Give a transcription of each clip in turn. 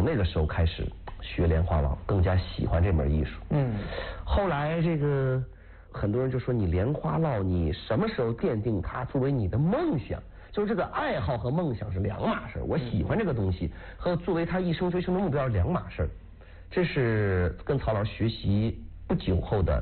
那个时候开始学莲花落，更加喜欢这门艺术。后来这个很多人就说，你莲花落你什么时候奠定它作为你的梦想？就是这个爱好和梦想是两码事，我喜欢这个东西和作为他一生追求的目标是两码事。这是跟曹老师学习不久后的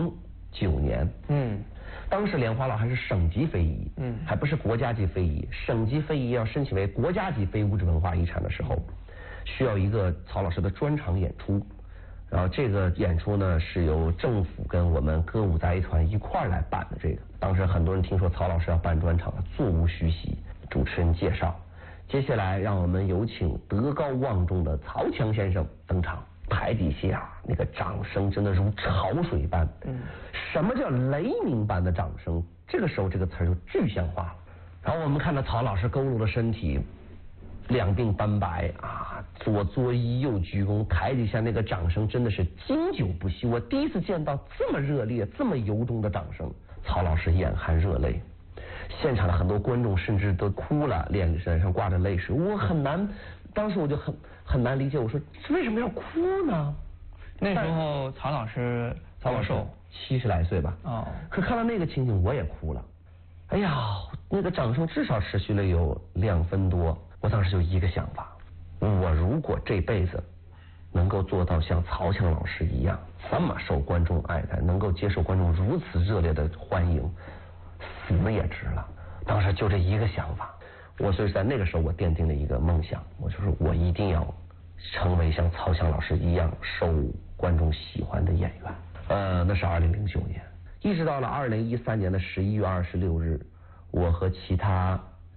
09年。当时莲花落还是省级非遗，还不是国家级非遗。省级非遗要申请为国家级非物质文化遗产的时候，需要一个曹老师的专场演出。然后这个演出呢，是由政府跟我们歌舞杂艺团一块来办的。这个当时很多人听说曹老师要办专场了，座无虚席。主持人介绍，接下来让我们有请德高望重的曹强先生登场。台底下那个掌声真的如潮水般。什么叫雷鸣般的掌声？这个时候这个词就具象化了。然后我们看到曹老师佝偻的身体，两鬓斑白啊，左作揖右鞠躬，台底下那个掌声真的是经久不息。我第一次见到这么热烈、这么由衷的掌声。曹老师眼含热泪，现场的很多观众甚至都哭了，脸上挂着泪水。我很难，当时我就很难理解，我说为什么要哭呢？ 那时候曹老师 70来岁吧。可看到那个情景我也哭了。哎呀，那个掌声至少持续了有2分多。我当时就一个想法，我如果这辈子能够做到像曹强老师一样这么受观众爱戴，能够接受观众如此热烈的欢迎，死也值了。当时就这一个想法，所以在那个时候我奠定了一个梦想，我就是我一定要成为像曹强老师一样受观众喜欢的演员。那是2009年，一直到了2013年的11月26日，我和其他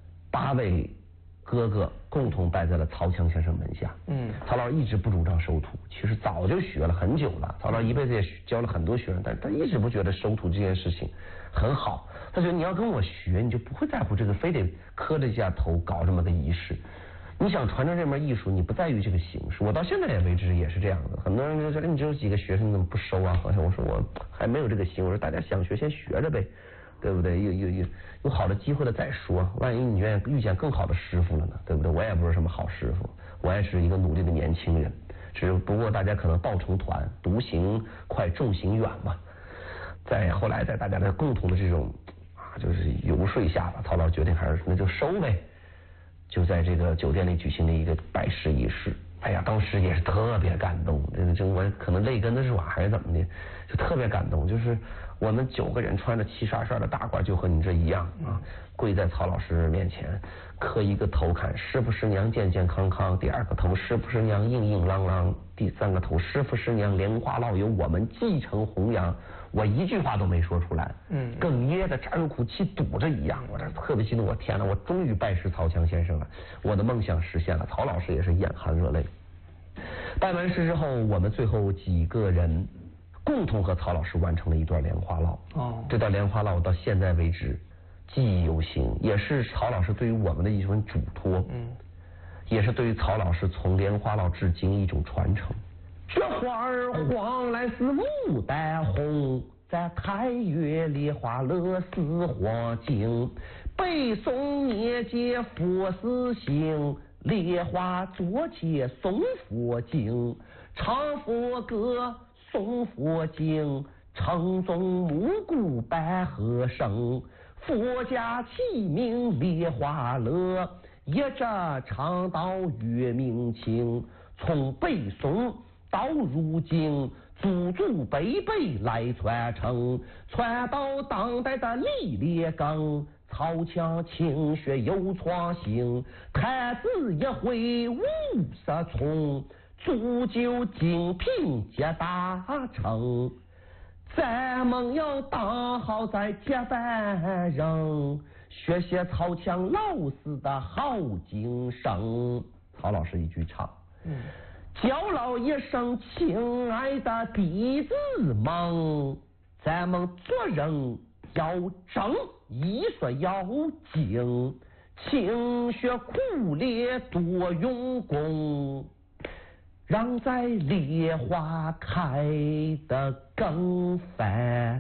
8位哥哥共同拜在了曹强先生门下。曹老师一直不主张收徒，其实早就学了很久了。曹老师一辈子也教了很多学生，但是他一直不觉得收徒这件事情很好。他觉得你要跟我学，你就不会在乎这个，非得磕着一下头搞这么个仪式。你想传承这门艺术，你不在于这个形式。我到现在也为止也是这样的。很多人就说你只有几个学生，你怎么不收啊？好像我说我还没有这个心。我说大家想学先学着呗，对不对？有好的机会了再说，万一你遇见更好的师傅了呢，对不对？我也不是什么好师傅，我也是一个努力的年轻人，只不过大家可能抱成团，独行快，众行远嘛。后来在大家的共同的这种就是游说下吧，曹老师决定还是那就收呗。就在这个酒店里举行了一个拜师仪式。哎呀，当时也是特别感动，这我可能泪跟的软还是怎么的，就特别感动。就是我们9个人穿着齐刷刷的大褂，就和你这一样啊，跪在曹老师面前，磕一个头看师傅师娘健健康康，第2个头师傅师娘硬硬朗朗，第3个头师傅师娘莲花落由我们继承弘扬。我一句话都没说出来，哽咽的扎住口气堵着一样。我这特别激动，我天哪，我终于拜师曹强先生了，我的梦想实现了。曹老师也是眼含热泪。拜完师之后，我们最后几个人共同和曹老师完成了一段莲花落。这段莲花落到现在为止记忆犹新，也是曹老师对于我们的一种嘱托，也是对于曹老师从莲花落至今一种传承。这花儿黄来似牡丹红，在太岳梨花乐似黄金。北宋年间佛寺行，梨花作且诵佛经。唱佛歌诵佛经，称颂暮鼓百和声。佛家起名梨花乐，一直唱到月明清。从北宋到如今，祖祖辈辈来传承，传到当代的李烈庚。曹强勤学有创新，太子一回50从，铸就精品皆大成。咱们要当好在接班人，学习曹强老师的好精神。曹老师一句唱，教老一声亲爱的弟子们，咱们做人要正，艺术要精，勤学苦练多用功，让在梨花开得更繁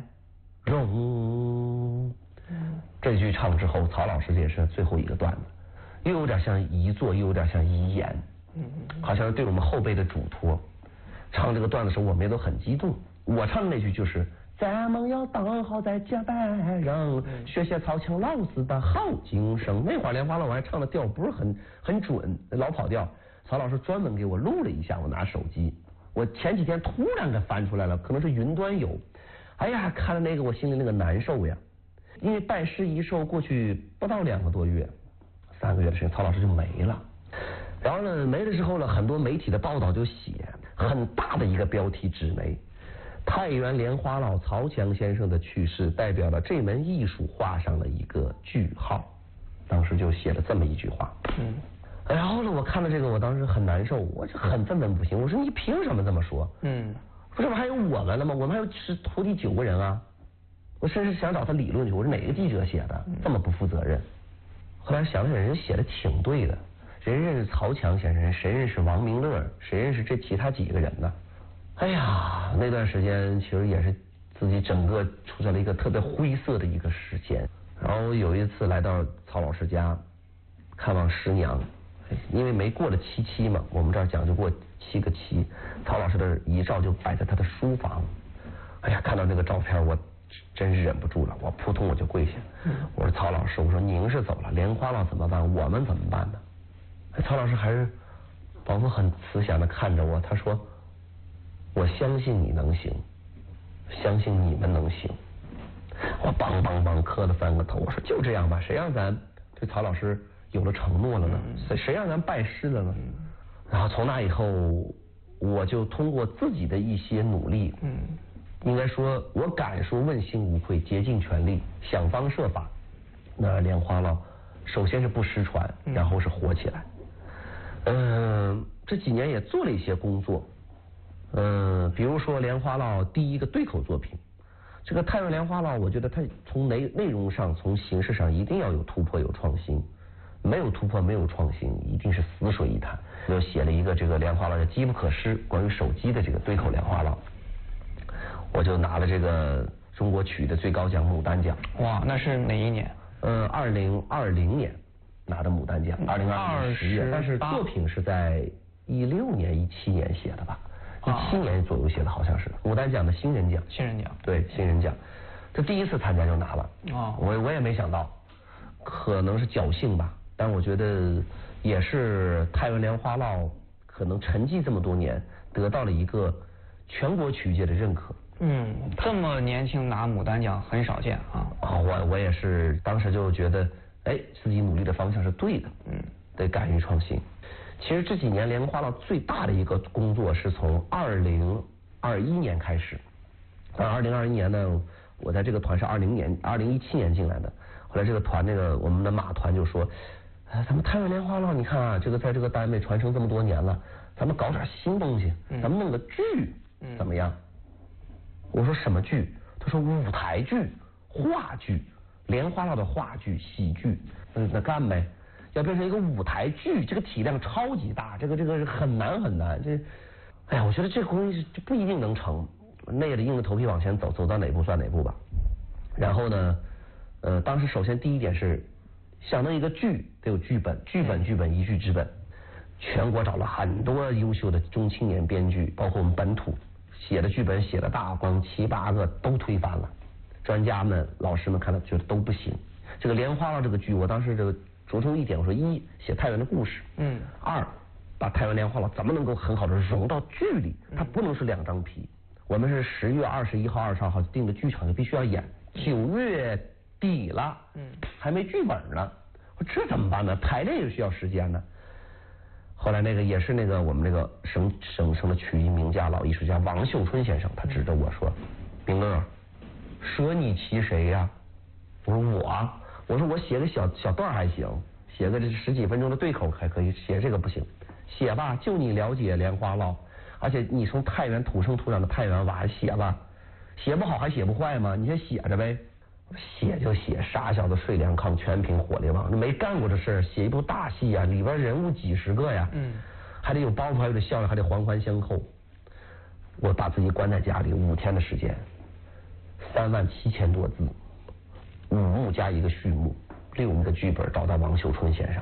荣。这句唱之后，曹老师也是最后一个段子，又有点像遗作，又有点像遗言。 好像是对我们后辈的嘱托。唱这个段子的时候，我们也都很激动。我唱的那句就是咱们要当好在接班人，学学曹强老师的好精神。那会儿莲花落我还唱的调不是很准，老跑调。曹老师专门给我录了一下，我拿手机。我前几天突然给翻出来了，可能是云端有。哎呀，看了那个我心里那个难受呀，因为拜师遗寿过去不到2个多月，3个月的时间，曹老师就没了。然后呢，没了之后呢，很多媒体的报道就写很大的一个标题纸媒，太原莲花老曹强先生的去世代表了这门艺术画上了一个句号。当时就写了这么一句话。然后呢，我看了这个，我当时很难受，我就很愤愤不平。我说你凭什么这么说？这不还有我们了吗？我们还有徒弟9个人啊！我甚至想找他理论去，我说哪个记者写的这么不负责任？后来想想，人写的挺对的，人认识曹强先生，谁认识王明乐，谁认识这其他几个人呢？哎呀，那段时间其实也是自己整个处在了一个特别灰色的一个时间。然后有一次来到曹老师家看望师娘。因为没过了7期嘛，我们这儿讲究过7个期，曹老师的遗照就摆在他的书房。哎呀，看到那个照片，我真是忍不住了，我扑通我就跪下。我说曹老师，我说您是走了，莲花落怎么办？我们怎么办呢？曹老师还是仿佛很慈祥的看着我，他说：“我相信你能行，相信你们能行。”我梆梆梆磕了3个头，我说就这样吧，谁让咱对曹老师有了承诺了呢？谁让咱拜师了呢？然后从那以后，我就通过自己的一些努力，应该说，我敢说问心无愧，竭尽全力，想方设法。那莲花落，首先是不失传，然后是火起来。这几年也做了一些工作，比如说莲花落第一个对口作品。这个太原莲花落，我觉得它从内容上、从形式上一定要有突破、有创新。没有突破，没有创新，一定是死水一潭。就写了一个这个莲花落叫机不可失，关于手机的这个对口莲花落，我就拿了这个中国曲的最高奖牡丹奖。 哇，那是哪一年 ？2020年拿的牡丹奖，2020年10月，但是作品是在16年、17年写的吧？17年左右写的，好像是牡丹奖的新人奖。 新人奖， 对，新人奖，这第一次参加就拿了。我也没想到，可能是侥幸吧。但我觉得也是太原莲花落可能沉寂这么多年，得到了一个全国曲艺界的认可。 这么年轻拿牡丹奖很少见啊。 我也是当时就觉得，自己努力的方向是对的。得敢于创新。其实这几年莲花落最大的一个工作是从2021年开始。2021年呢，我在这个团是2017年进来的。后来这个团我们的马团就说。咱们太原莲花落，你看啊，这个在这个单位传承这么多年了，咱们搞点新东西，咱们弄个剧，怎么样？我说什么剧？他说舞台剧、话剧，莲花落的话剧、喜剧，那干呗。要变成一个舞台剧，这个体量超级大，这个很难很难。哎呀，我觉得这个东西就不一定能成，那也得硬着头皮往前走，走到哪步算哪步吧。然后呢，当时首先第一点是。想弄一个剧得有剧本，一剧之本。全国找了很多优秀的中青年编剧，包括我们本土写的剧本写的大光7、8个都推翻了。专家们、老师们看了觉得都不行。这个莲花落这个剧，我当时这个着重一点，我说1写太原的故事，2把太原莲花落怎么能够很好的融到剧里，它不能是2张皮。我们是10月21号、22号定的剧场，就必须要演。9月底了，还没剧本呢，我这怎么办呢？排练也需要时间呢。后来也是我们省的曲艺名家老艺术家王秀春先生，他指着我说：“明乐，舍你其谁呀？”我说我写个小段还行，写个这10几分钟的对口还可以，写这个不行。写吧，就你了解莲花落，而且你从太原土生土长的太原娃，写吧，写不好还写不坏吗？你先写着呗。写就写，傻小子睡2炕，全凭火力旺。没干过这事儿，写一部大戏啊，里边人物几十个呀，还得有包袱，还得笑，还得环环相扣。我把自己关在家里5天的时间，37000多字，5幕加一个序幕，6幕的剧本找到王秀春先生。